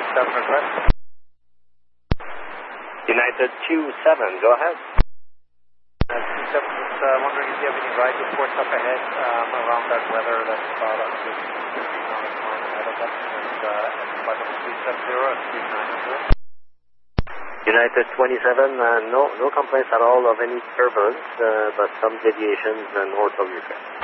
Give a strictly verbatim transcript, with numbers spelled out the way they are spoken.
seven request. United two seven, go ahead. Uh, two seven, just uh, wondering if you have any ride reports up ahead um, around that weather that's about one hundred fifty nautical miles ahead of us, and uh, flight number three seven zero and three nine zero. United twenty-seven, uh, no, no complaints at all of any turbulence, uh, but some deviations uh, north of Ukraine.